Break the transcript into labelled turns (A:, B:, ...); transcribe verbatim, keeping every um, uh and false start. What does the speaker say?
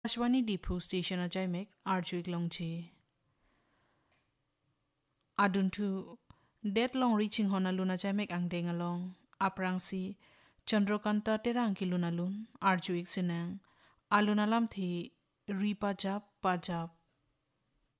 A: Ashwani Dipu Station Ajaimek Arjuik Longchi Aduntu Det Long Reaching Honaluna Jaimek Angdeng Along Aprangsi Chandrokanta Terang Kilunalun Arjuik Sinang Alunalam Thi Ripajap Pajap